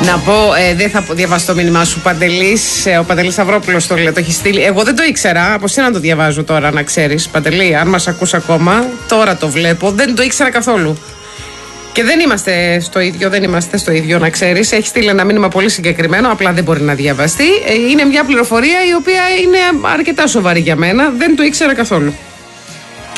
Να πω, δεν θα διαβάσω το μήνυμά σου, Παντελής. Ο Παντελής Σταυρόπουλος το έχει στείλει. Εγώ δεν το ήξερα. Από σένα το διαβάζω τώρα, να ξέρεις. Παντελή, αν μας ακούς ακόμα, τώρα το βλέπω. Δεν το ήξερα καθόλου. Και δεν είμαστε στο ίδιο, να ξέρεις. Έχει στείλει ένα μήνυμα πολύ συγκεκριμένο, απλά δεν μπορεί να διαβαστεί. Είναι μια πληροφορία η οποία είναι αρκετά σοβαρή για μένα. Δεν το ήξερα καθόλου.